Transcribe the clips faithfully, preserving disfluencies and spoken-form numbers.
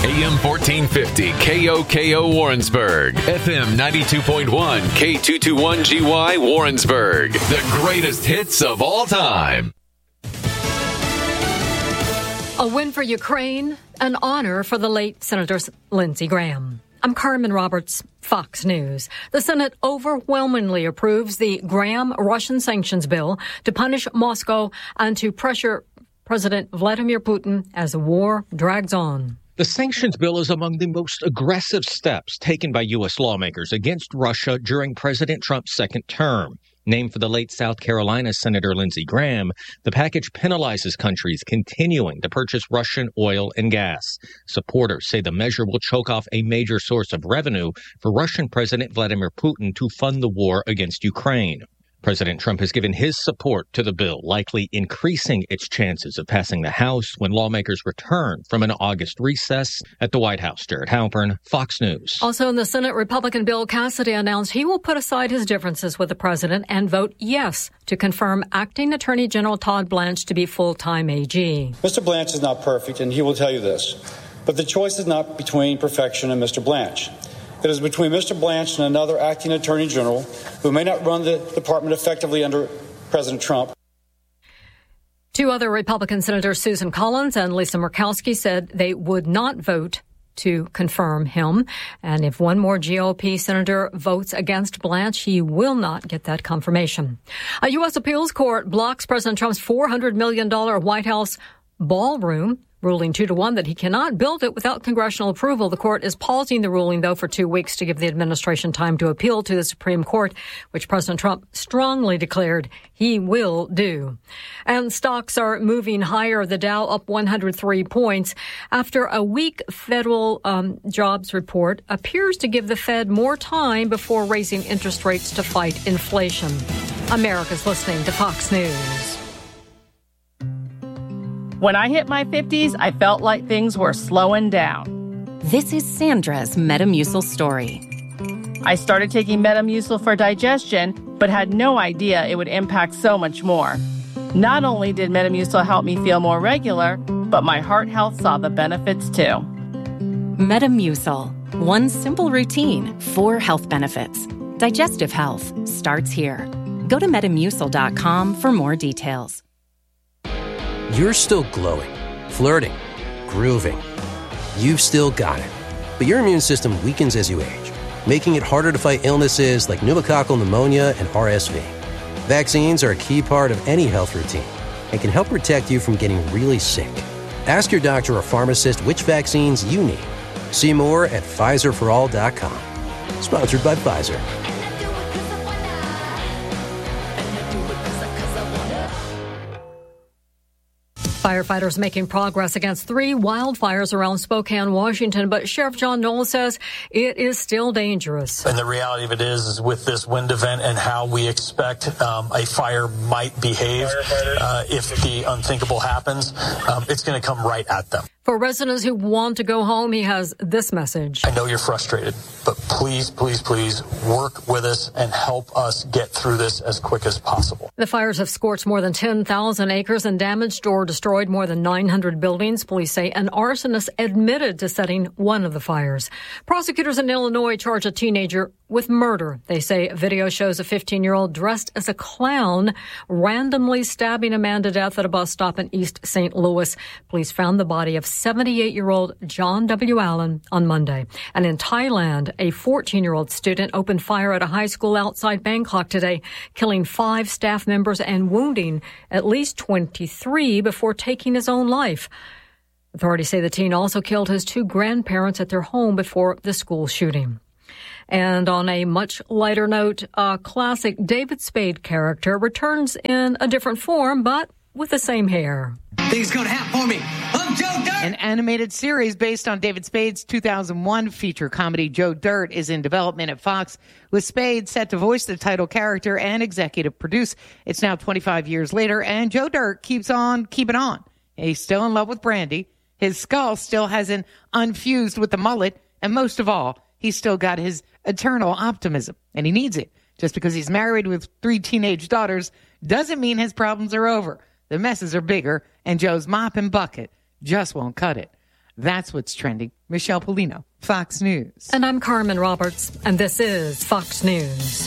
A M fourteen fifty K O K O Warrensburg, F M ninety-two point one K two twenty-one G Y Warrensburg. The greatest hits of all time. A win for Ukraine, an honor for the late Senator Lindsey Graham. I'm Carmen Roberts, Fox News. The Senate overwhelmingly approves the Graham Russian sanctions bill to punish Moscow and to pressure President Vladimir Putin as the war drags on. The sanctions bill is among the most aggressive steps taken by U S lawmakers against Russia during President Trump's second term. Named for the late South Carolina Senator Lindsey Graham, the package penalizes countries continuing to purchase Russian oil and gas. Supporters say the measure will choke off a major source of revenue for Russian President Vladimir Putin to fund the war against Ukraine. President Trump has given his support to the bill, likely increasing its chances of passing the House when lawmakers return from an August recess at the White House. Jared Halpern, Fox News. Also in the Senate, Republican Bill Cassidy announced he will put aside his differences with the president and vote yes to confirm Acting Attorney General Todd Blanche to be full-time A G. Mister Blanche is not perfect, and he will tell you this. But the choice is not between perfection and Mister Blanche. It is between Mister Blanche and another acting attorney general who may not run the department effectively under President Trump. Two other Republican senators, Susan Collins and Lisa Murkowski, said they would not vote to confirm him. And if one more G O P senator votes against Blanche, he will not get that confirmation. A U S appeals court blocks President Trump's four hundred million dollars White House ballroom, ruling two to one that he cannot build it without congressional approval. The court is pausing the ruling, though, for two weeks to give the administration time to appeal to the Supreme Court, which President Trump strongly declared he will do. And stocks are moving higher. The Dow up one hundred three points after a weak federal um, jobs report appears to give the Fed more time before raising interest rates to fight inflation. America's listening to Fox News. When I hit my fifties, I felt like things were slowing down. This is Sandra's Metamucil story. I started taking Metamucil for digestion, but had no idea it would impact so much more. Not only did Metamucil help me feel more regular, but my heart health saw the benefits too. Metamucil. One simple routine, four health benefits. Digestive health starts here. Go to Metamucil dot com for more details. You're still glowing, flirting, grooving. You've still got it. But your immune system weakens as you age, making it harder to fight illnesses like pneumococcal pneumonia and R S V. Vaccines are a key part of any health routine and can help protect you from getting really sick. Ask your doctor or pharmacist which vaccines you need. See more at Pfizer for all dot com. Sponsored by Pfizer. Firefighters making progress against three wildfires around Spokane, Washington, but Sheriff John Knoll says it is still dangerous. And the reality of it is, is with this wind event and how we expect um, a fire might behave uh, if the unthinkable happens, um, it's going to come right at them. For residents who want to go home, he has this message. I know you're frustrated, but please, please, please work with us and help us get through this as quick as possible. The fires have scorched more than ten thousand acres and damaged or destroyed more than nine hundred buildings. Police say an arsonist admitted to setting one of the fires. Prosecutors in Illinois charge a teenager with murder. They say a video shows a fifteen-year-old dressed as a clown randomly stabbing a man to death at a bus stop in East Saint Louis. Police found the body of seventy-eight-year-old John W. Allen on Monday. And in Thailand, a fourteen-year-old student opened fire at a high school outside Bangkok today, killing five staff members and wounding at least twenty-three before taking his own life. Authorities say the teen also killed his two grandparents at their home before the school shooting. And on a much lighter note, a classic David Spade character returns in a different form, but with the same hair. Things gonna happen for me. I'm Joe Dirt. An animated series based on David Spade's two thousand one feature comedy Joe Dirt is in development at Fox, with Spade set to voice the title character and executive produce. It's now twenty-five years later, and Joe Dirt keeps on keeping on. He's still in love with Brandy. His skull still hasn't unfused with the mullet, and most of all, he's still got his eternal optimism, and he needs it. Just because he's married with three teenage daughters doesn't mean his problems are over. The messes are bigger, and Joe's mop and bucket just won't cut it. That's what's trending. Michelle Polino, Fox News. And I'm Carmen Roberts, and this is Fox News.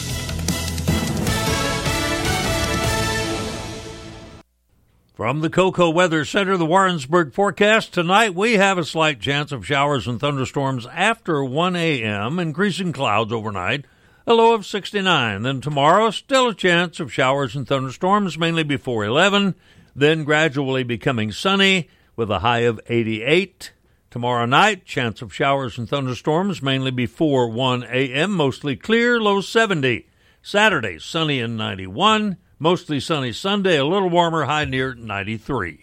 From the Cocoa Weather Center, the Warrensburg forecast. Tonight, we have a slight chance of showers and thunderstorms after one a.m., increasing clouds overnight, a low of sixty-nine. Then tomorrow, still a chance of showers and thunderstorms, mainly before eleven, then gradually becoming sunny with a high of eighty-eight. Tomorrow night, chance of showers and thunderstorms, mainly before one a.m., mostly clear, low seventy. Saturday, sunny and ninety-one. Mostly sunny Sunday, a little warmer, high near ninety-three.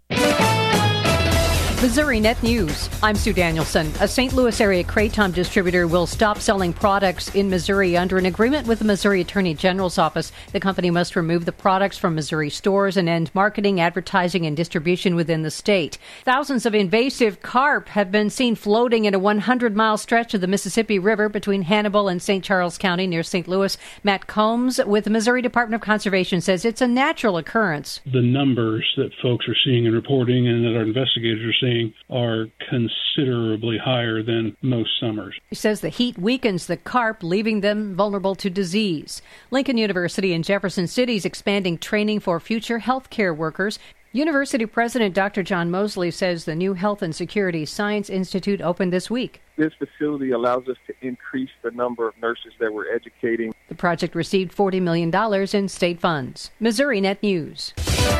Missouri Net News. I'm Sue Danielson. A Saint Louis area Kratom distributor will stop selling products in Missouri under an agreement with the Missouri Attorney General's office. The company must remove the products from Missouri stores and end marketing, advertising, and distribution within the state. Thousands of invasive carp have been seen floating in a one hundred mile stretch of the Mississippi River between Hannibal and Saint Charles County near Saint Louis. Matt Combs with the Missouri Department of Conservation says it's a natural occurrence. The numbers that folks are seeing and reporting and that our investigators are seeing are considerably higher than most summers. He says the heat weakens the carp, leaving them vulnerable to disease. Lincoln University in Jefferson City is expanding training for future healthcare workers. University President Doctor John Mosley says the new Health and Security Science Institute opened this week. This facility allows us to increase the number of nurses that we're educating. The project received forty million dollars in state funds. Missouri Net News.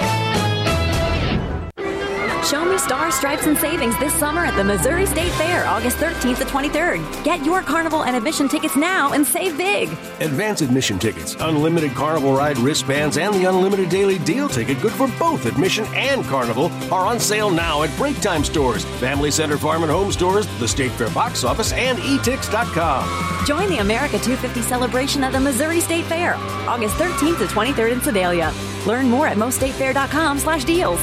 Show me stars, stripes, and savings this summer at the Missouri State Fair, August thirteenth to twenty-third. Get your Carnival and admission tickets now and save big. Advance admission tickets, unlimited Carnival ride wristbands, and the unlimited daily deal ticket, good for both admission and Carnival, are on sale now at Break Time stores, Family Center Farm and Home stores, the State Fair box office, and e tix dot com. Join the America two fifty celebration at the Missouri State Fair, August thirteenth to twenty-third in Sedalia. Learn more at most state fair dot com slash deals.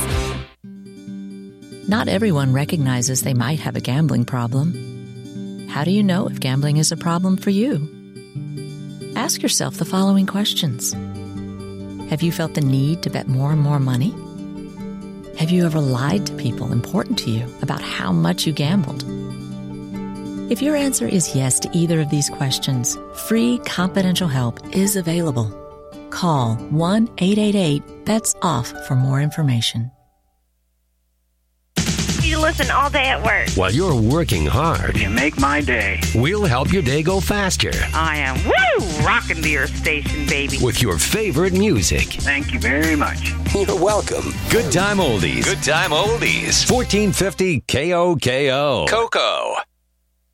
Not everyone recognizes they might have a gambling problem. How do you know if gambling is a problem for you? Ask yourself the following questions. Have you felt the need to bet more and more money? Have you ever lied to people important to you about how much you gambled? If your answer is yes to either of these questions, free confidential help is available. Call one eight eight eight, B E T S off for more information. You listen all day at work. While you're working hard, you make my day. We'll help your day go faster. I am, woo, rocking to your station, baby. With your favorite music. Thank you very much. You're welcome. Good time oldies. Good time oldies. fourteen fifty K O K O. Cocoa.